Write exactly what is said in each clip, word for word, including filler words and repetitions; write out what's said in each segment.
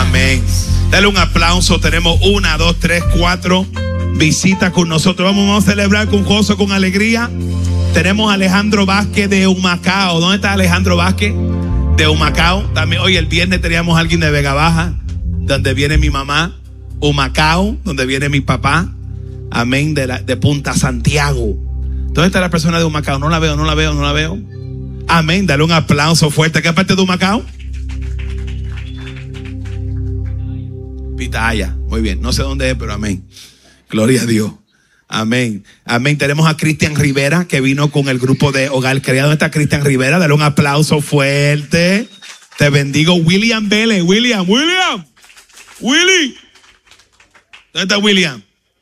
Amén. Dale un aplauso. Tenemos una, dos, tres, cuatro visitas con nosotros. Vamos, vamos a celebrar con gozo, con alegría. Tenemos a Alejandro Vázquez de Humacao. ¿Dónde está Alejandro Vázquez? De Humacao. También hoy el viernes teníamos a alguien de Vega Baja, donde viene mi mamá. Humacao, donde viene mi papá. Amén. De, la, de Punta Santiago. ¿Dónde está la persona de Humacao? No la veo, no la veo, no la veo. Amén. Dale un aplauso fuerte. ¿Qué parte de Humacao? Pitaya. Muy bien. No sé dónde es, pero amén. Gloria a Dios. Amén. Amén. Tenemos a Cristian Rivera, que vino con el grupo de Hogar Creado. ¿Dónde está Cristian Rivera? Dale un aplauso fuerte. Te bendigo. William Vélez. William. William. Willy. ¿Dónde está William?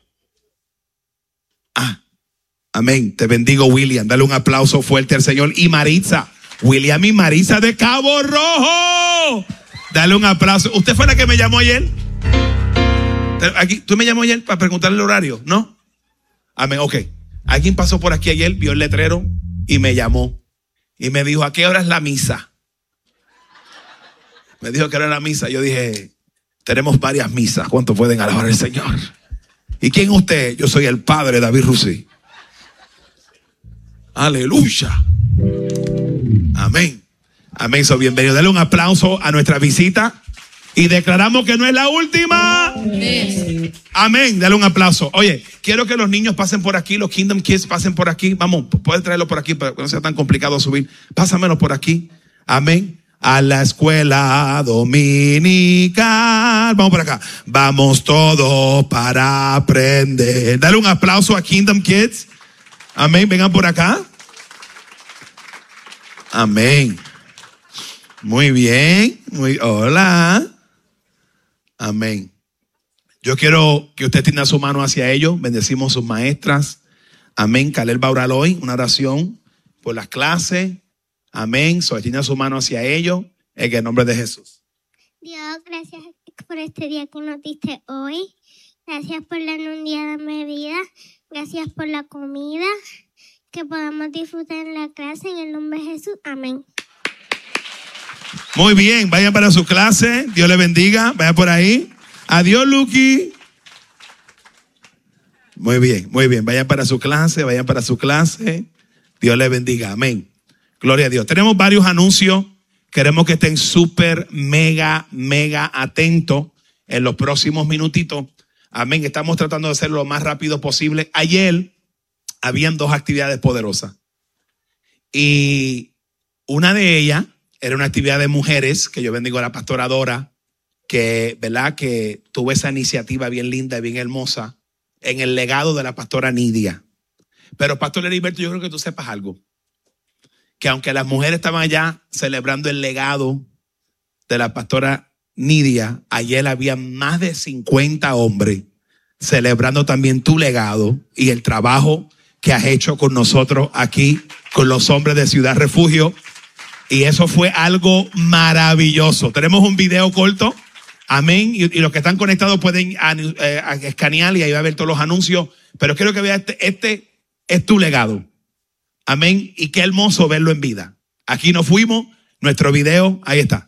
Ah. Amén. Te bendigo, William. Dale un aplauso fuerte al Señor. Y Maritza. William y Maritza de Cabo Rojo. Dale un aplauso. ¿Usted fue la que me llamó ayer? Aquí, ¿tú me llamó ayer para preguntarle el horario? ¿No? Amén. Ok. Alguien pasó por aquí ayer, vio el letrero y me llamó. Y me dijo, ¿a qué hora es la misa? Me dijo que era la misa. Yo dije, tenemos varias misas. ¿Cuánto pueden alabar al Señor? ¿Y quién es usted? Yo soy el padre David Rusi. Aleluya. Amén. Amén. So, bienvenido. Dale un aplauso a nuestra visita. Y declaramos que no es la última. Amén. Amén. Dale un aplauso. Oye, quiero que los niños pasen por aquí, los Kingdom Kids pasen por aquí. Vamos, puedes traerlo por aquí para que no sea tan complicado subir. Pásamelo por aquí. Amén. A la escuela dominical. Vamos por acá. Vamos todos para aprender. Dale un aplauso a Kingdom Kids. Amén. Vengan por acá. Amén. Muy bien. Muy, hola. Amén. Yo quiero que usted tienda su mano hacia ellos. Bendecimos sus maestras. Amén. Caleb va a orar hoy una oración por las clases. Amén. So, tienda su mano hacia ellos en el nombre de Jesús. Dios, gracias por este día que nos diste hoy. Gracias por darnos un día de vida. Gracias por la comida que podamos disfrutar en la clase en el nombre de Jesús. Amén. Muy bien, vayan para su clase. Dios le bendiga. Vaya por ahí. Adiós, Lucky. Muy bien, muy bien. Vayan para su clase, vayan para su clase. Dios le bendiga. Amén. Gloria a Dios. Tenemos varios anuncios. Queremos que estén súper, mega, mega atentos en los próximos minutitos. Amén. Estamos tratando de hacerlo lo más rápido posible. Ayer habían dos actividades poderosas. Y una de ellas era una actividad de mujeres, que yo bendigo a la pastora Dora, que, ¿verdad? Que tuvo esa iniciativa bien linda y bien hermosa en el legado de la pastora Nidia. Pero, pastor Heriberto, yo creo que tú sepas algo. Que aunque las mujeres estaban allá celebrando el legado de la pastora Nidia, ayer había más de cincuenta hombres celebrando también tu legado y el trabajo que has hecho con nosotros aquí, con los hombres de Ciudad Refugio. Y eso fue algo maravilloso. Tenemos un video corto. Amén. Y, y los que están conectados pueden eh, escanear y ahí va a ver todos los anuncios. Pero quiero que vean, este, este es tu legado. Amén. Y qué hermoso verlo en vida. Aquí nos fuimos. Nuestro video, ahí está.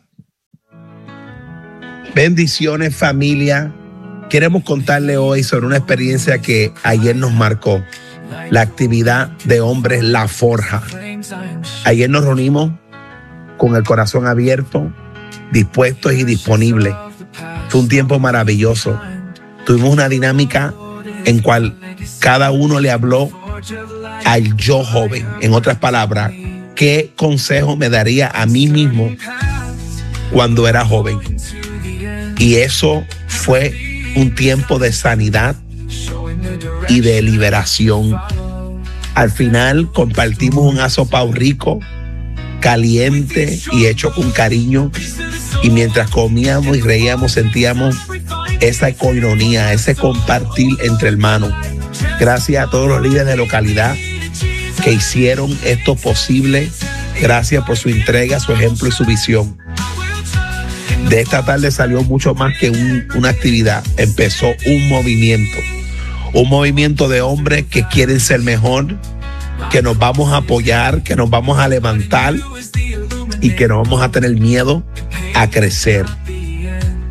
Bendiciones, familia. Queremos contarle hoy sobre una experiencia que ayer nos marcó. La actividad de hombres La Forja. Ayer nos reunimos con el corazón abierto, dispuestos y disponibles. Fue un tiempo maravilloso. Tuvimos una dinámica en cual cada uno le habló al yo joven. En otras palabras, ¿qué consejo me daría a mí mismo cuando era joven? Y eso fue un tiempo de sanidad y de liberación. Al final compartimos un asopao rico, caliente y hecho con cariño, y mientras comíamos y reíamos sentíamos esa coinonía, ese compartir entre hermanos. Gracias a todos los líderes de localidad que hicieron esto posible. Gracias por su entrega, su ejemplo y su visión. De esta tarde salió mucho más que un, una actividad. Empezó un movimiento, un movimiento de hombres que quieren ser mejor, que nos vamos a apoyar, que nos vamos a levantar y que no vamos a tener miedo a crecer.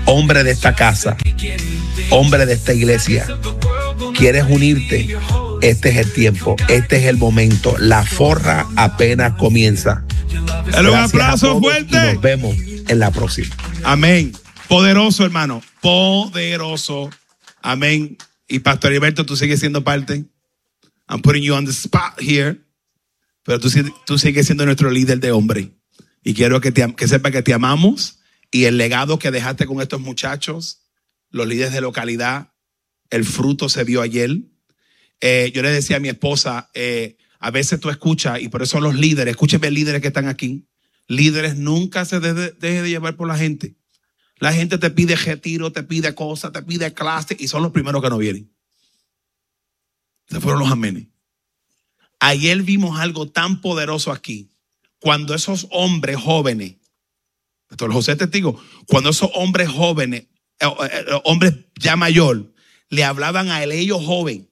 hombre de esta casa, hombre de esta iglesia, ¿quieres unirte? Este es el tiempo, este es el momento. La forja apenas comienza. Dale un aplauso fuerte. Y nos vemos en la próxima. Amén. Poderoso, hermano. Poderoso. Amén. Y Pastor Heriberto, tú sigues siendo parte. I'm putting you on the spot here. Pero tú, tú sigues siendo nuestro líder de hombre. Y quiero que, te, que sepa que te amamos. Y el legado que dejaste con estos muchachos, los líderes de localidad, el fruto se vio ayer. Eh, yo le decía a mi esposa, eh, a veces tú escuchas, y por eso los líderes, escúcheme líderes que están aquí, líderes nunca se dejen de, de llevar por la gente. La gente te pide retiro, te pide cosas, te pide clase y son los primeros que no vienen. Se fueron los amenes. Ayer vimos algo tan poderoso aquí. Cuando esos hombres jóvenes, Pastor José testigo, cuando esos hombres jóvenes, eh, eh, hombres ya mayor, le hablaban a él, ellos joven,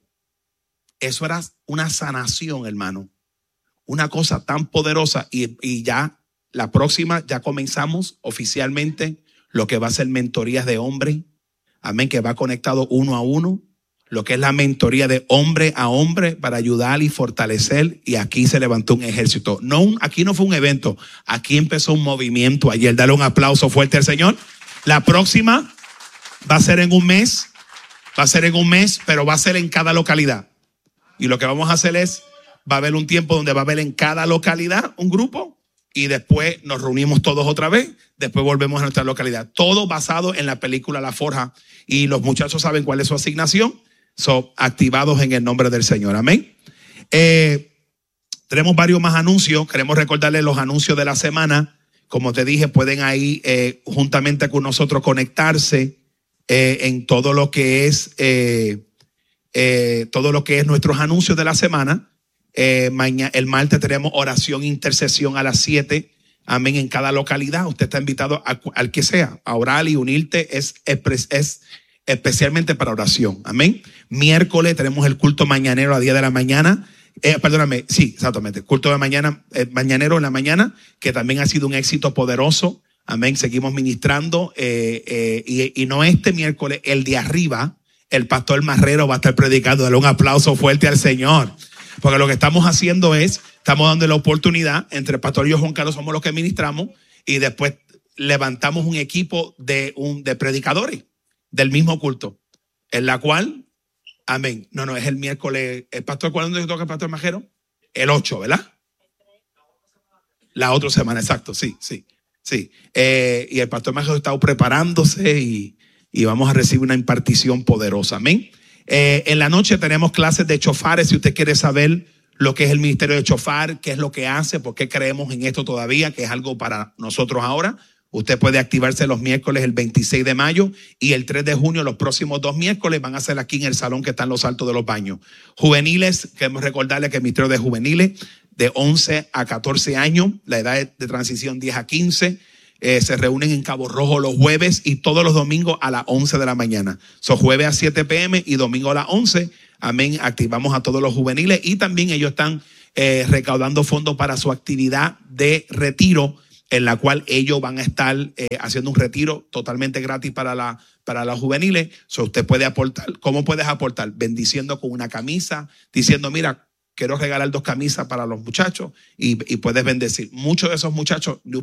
eso era una sanación, hermano. Una cosa tan poderosa. Y, y ya la próxima, ya comenzamos oficialmente lo que va a ser mentorías de hombre. Amén, que va conectado uno a uno. Lo que es la mentoría de hombre a hombre para ayudar y fortalecer. Y aquí se levantó un ejército. No un, aquí no fue un evento, aquí empezó un movimiento ayer. Dale un aplauso fuerte al Señor. La próxima va a ser en un mes. Va a ser en un mes, pero va a ser en cada localidad. Y lo que vamos a hacer es, va a haber un tiempo donde va a haber en cada localidad un grupo y después nos reunimos todos otra vez, después volvemos a nuestra localidad. Todo basado en la película La Forja y los muchachos saben cuál es su asignación, son activados en el nombre del Señor. Amén. Eh, tenemos varios más anuncios, queremos recordarles los anuncios de la semana. Como te dije, pueden ahí eh, juntamente con nosotros conectarse eh, en todo lo que es... Eh, Eh, todo lo que es nuestros anuncios de la semana. Eh, mañana, el martes tenemos oración, intercesión a las siete. Amén. En cada localidad. Usted está invitado a, al que sea a orar y unirte. Es, es especialmente para oración. Amén. Miércoles tenemos el culto mañanero a diez de la mañana. Eh, perdóname. Sí, exactamente. Culto de mañana, eh, mañanero en la mañana, que también ha sido un éxito poderoso. Amén. Seguimos ministrando. Eh, eh, y, y no este miércoles, el de arriba. El pastor Marrero va a estar predicando. Dale un aplauso fuerte al Señor. Porque lo que estamos haciendo es, estamos dando la oportunidad, entre el pastor y yo, Juan Carlos, somos los que ministramos, y después levantamos un equipo de, un, de predicadores del mismo culto, en la cual, amén, no, no, es el miércoles, el pastor, ¿cuándo toca el pastor Marrero? El ocho, ¿verdad? La otra semana, exacto, sí, sí, sí. Eh, y el pastor Marrero está preparándose y... y vamos a recibir una impartición poderosa. Amén. Eh, en la noche tenemos clases de chofares. Si usted quiere saber lo que es el ministerio de chofar, qué es lo que hace, por qué creemos en esto todavía, que es algo para nosotros ahora, usted puede activarse los miércoles el veintiséis de mayo y el tres de junio. Los próximos dos miércoles van a ser aquí en el salón que está en los altos de los baños. Juveniles, queremos recordarle que el ministerio de juveniles de once a catorce años, la edad de transición diez a quince, Eh, se reúnen en Cabo Rojo los jueves y todos los domingos a las once de la mañana. Son jueves a siete p m y domingo a las once. Amén. Activamos a todos los juveniles y también ellos están eh, recaudando fondos para su actividad de retiro, en la cual ellos van a estar eh, haciendo un retiro totalmente gratis para, la, para los juveniles. So, usted puede aportar. ¿Cómo puedes aportar? Bendiciendo con una camisa, diciendo, mira, quiero regalar dos camisas para los muchachos y, y puedes bendecir. Muchos de esos muchachos